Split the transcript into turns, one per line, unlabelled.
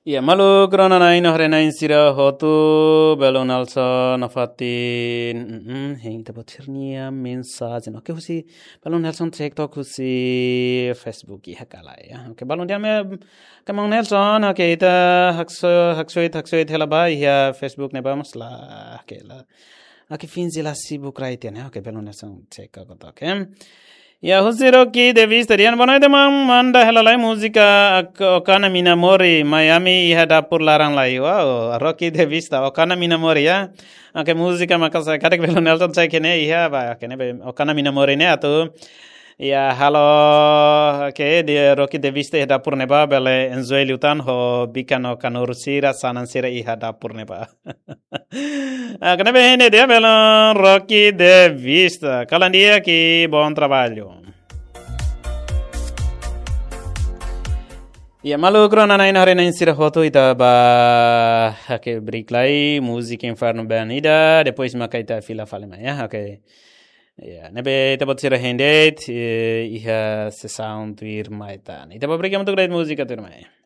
Iya, malu corona nain hore nain sira hotu belon alsa nafatin heng te botirnia mensagem. Oke husi balon Nelson TikTok husi Facebook iha kala ya. Oke balon dia me kamang Nelson oke ita haksoit hela ba iha Facebook ne ba masla oke la. Oke finzila sibuk raitian ya. Oke balon Nelson TikTok oke. Ya husiro ki devis terian bonai demang manda helalai musika okana minamori Miami iha dapur larang lai wow Rocky Davis ta okana minamori ya ake musika makasa kadek belon Nelson saya kene iha ba kene be okana minamori ne atau ya halo ke dia Rocky Davis te dapur ne ba bele enjoy lutan ho bikano kanur sira sanan sira iha dapur ne ba kene be ne dia belon Rocky Davis kalan dia ki bon trabalho. Ya malu corona nain hore nain sira foto ita ba que break lai música inferno banida depois makaita fila falema ya okay ya nebe ita bot sira hendet iha se sound wir maita ita ba break am tu great música tu mai